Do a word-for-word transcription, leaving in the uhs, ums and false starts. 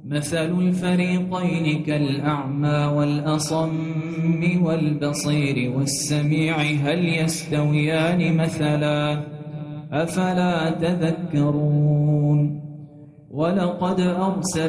مثل الفريقين كالأعمى والأصم والبصير والسميع هل يستويان مثلا أفلا تذكرون ولقد أرسل